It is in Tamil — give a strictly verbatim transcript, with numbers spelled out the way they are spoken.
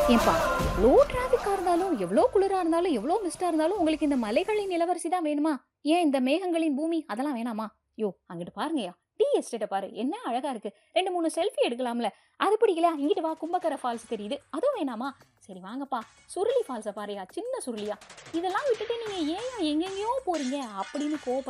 ஏன்பா எவ்வளோ டிராஃபிக்காக இருந்தாலும், எவ்வளோ குளிராக இருந்தாலும், எவ்வளோ மிஸ்டாக இருந்தாலும் உங்களுக்கு இந்த மலைகளின் இளவரசி தான் வேணுமா? ஏன் இந்த மேகங்களின் பூமி அதெல்லாம் வேணாமா? யோ அங்கிட்டு பாருங்கய்யா, டீ எஸ்டேட்டை பாரு, என்ன அழகா இருக்கு. ரெண்டு மூணு செல்ஃபி எடுக்கலாம்ல. அது பிடிக்கல, இங்கிட்டு வா, கும்பக்கரை ஃபால்ஸ் தெரியுது, அதுவும் வேணாமா? சரி வாங்கப்பா, சுருளி ஃபால்ஸை பாருயா, சின்ன சுருளியா. இதெல்லாம் விட்டுட்டு நீங்க ஏன் எங்கெங்கேயோ போறீங்க அப்படின்னு கோவப்பட்டு